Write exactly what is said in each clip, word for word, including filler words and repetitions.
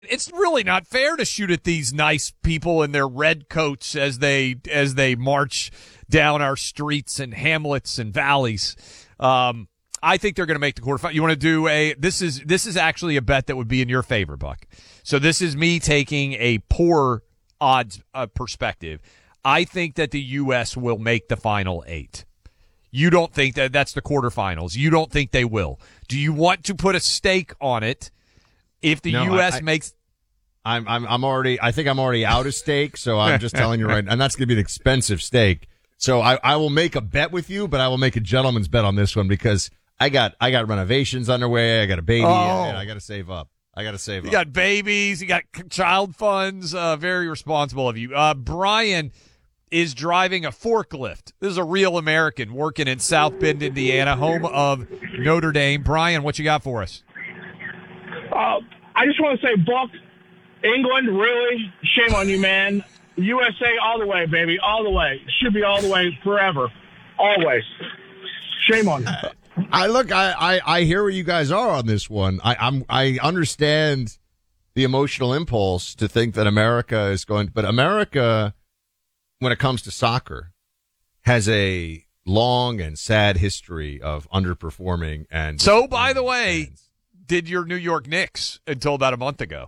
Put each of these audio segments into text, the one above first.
It's really not fair to shoot at these nice people in their red coats as they as they march down our streets and hamlets and valleys. Um, I think they're going to make the quarterfinal. You want to do a this is this is actually a bet that would be in your favor, Buck. So this is me taking a poor odds uh, perspective. I think that the U S will make the final eight. You don't think that that's the quarterfinals. You don't think they will. Do you want to put a stake on it if the no, U S I, makes I'm I'm I'm already I think I'm already out of stake, so I'm just telling you right, and that's going to be an expensive stake. So I, I will make a bet with you, but I will make a gentleman's bet on this one because I got I got renovations underway. I got a baby. Oh. And I got to save up. I got to save you up. You got babies. You got child funds. Uh, very responsible of you. Uh, Brian is driving a forklift. This is a real American working in South Bend, Indiana, home of Notre Dame. Brian, what you got for us? Uh, I just want to say, Buck, England, really? Shame on you, man. U S A all the way, baby, all the way. Should be all the way forever, always. Shame on you. I look, I, I, I hear where you guys are on this one. I, I'm, I understand the emotional impulse to think that America is going, but America, when it comes to soccer, has a long and sad history of underperforming. And so, by the way, fans. Did your New York Knicks until about a month ago.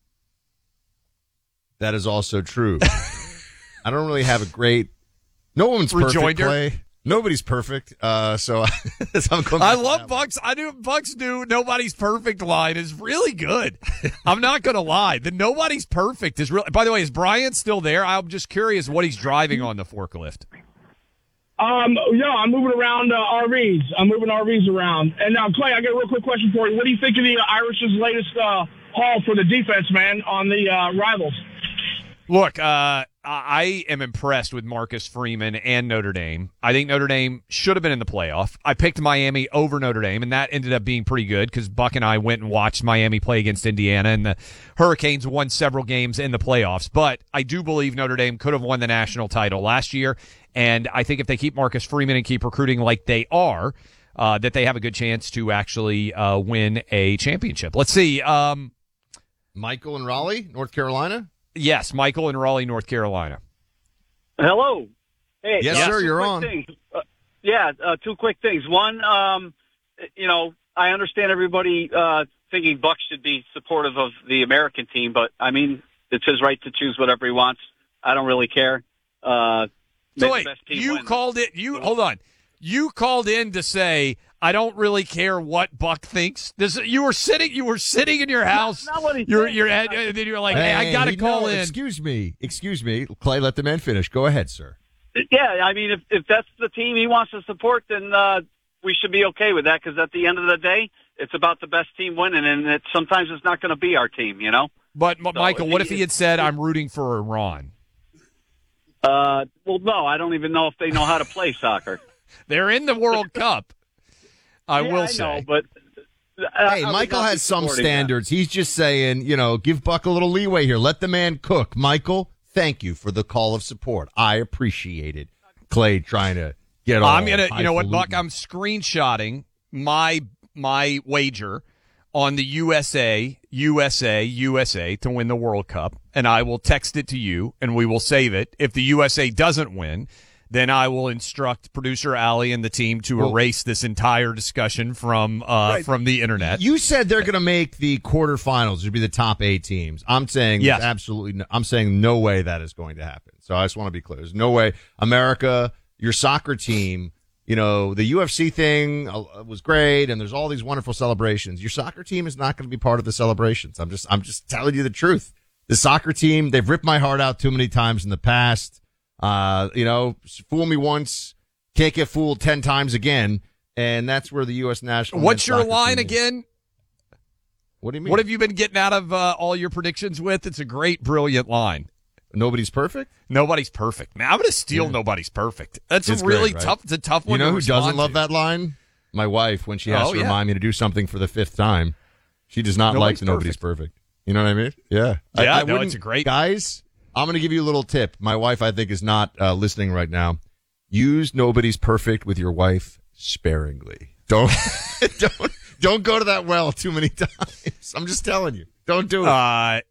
That is also true. I don't really have a great. No one's perfect. Rejoinder. Play. Nobody's perfect. Uh, so I'm I love Bucks. I do Bucks do nobody's perfect line is really good. I'm not going to lie. The nobody's perfect is really. By the way, is Brian still there? I'm just curious what he's driving on the forklift. Um, yeah, I'm moving around uh, R Vs. I'm moving R Vs around. And now, Clay, I got a real quick question for you. What do you think of the uh, Irish's latest uh, haul for the defense, man, on the uh, rivals? Look, uh, I am impressed with Marcus Freeman and Notre Dame. I think Notre Dame should have been in the playoff. I picked Miami over Notre Dame, and that ended up being pretty good because Buck and I went and watched Miami play against Indiana, and the Hurricanes won several games in the playoffs. But I do believe Notre Dame could have won the national title last year, and I think if they keep Marcus Freeman and keep recruiting like they are, uh, that they have a good chance to actually uh, win a championship. Let's see. Um, Michael in Raleigh, North Carolina? Yes, Michael in Raleigh, North Carolina. Hello. Hey, yes, uh, sir, you're on. Uh, yeah, uh, two quick things. One, um, you know, I understand everybody uh, thinking Buck should be supportive of the American team, but, I mean, it's his right to choose whatever he wants. I don't really care. Uh, so wait, you win. called it, you, hold on. You called in to say, I don't really care what Buck thinks. This, you were sitting. You were sitting in your house. Not, not what he you're, said. you're, at, and then you're like, "Hey, I got to call no, in." Excuse me, excuse me, Clay. Let the man finish. Go ahead, sir. Yeah, I mean, if if that's the team he wants to support, then uh, we should be okay with that. Because at the end of the day, it's about the best team winning, and it, sometimes it's not going to be our team, you know. But so Michael, if what he, if he had said, "I'm rooting for Iran"? Uh, well, no, I don't even know if they know how to play soccer. They're in the World Cup. I yeah, will I say, know, but uh, hey, Michael has some standards. That. He's just saying, you know, give Buck a little leeway here. Let the man cook. Michael, thank you for the call of support. I appreciate it. Clay trying to get all I'm gonna, you know what, Buck? I'm screenshotting my my wager on the U S A, U S A, U S A to win the World Cup, and I will text it to you, and we will save it. If the U S A doesn't win, then I will instruct producer Allie and the team to well, erase this entire discussion from uh, right. from the internet. You said they're going to make the quarterfinals. It'd be the top eight teams. I'm saying yes. absolutely. No, I'm saying no way that is going to happen. So I just want to be clear. There's no way. America, your soccer team, you know, the U F C thing was great, and there's all these wonderful celebrations. Your soccer team is not going to be part of the celebrations. I'm just, I'm just telling you the truth. The soccer team, they've ripped my heart out too many times in the past. Uh, you know, fool me once, can't get fooled ten times again, and that's where the U S national. What's your line again? What do you mean? What have you been getting out of uh, all your predictions with? It's a great, brilliant line. Nobody's perfect? Nobody's perfect. Man, I'm going to steal yeah. Nobody's perfect. That's it's a really great, right? tough, it's a tough one You know to who doesn't to. love that line? My wife, when she has oh, to yeah. remind me to do something for the fifth time. She does not nobody's like the Nobody's Perfect. You know what I mean? Yeah. Yeah, I, I no, it's a great. Guys, I'm going to give you a little tip. My wife, I think, is not uh, listening right now. Use Nobody's Perfect with your wife sparingly. Don't, don't, don't go to that well too many times. I'm just telling you. Don't do it. Uh,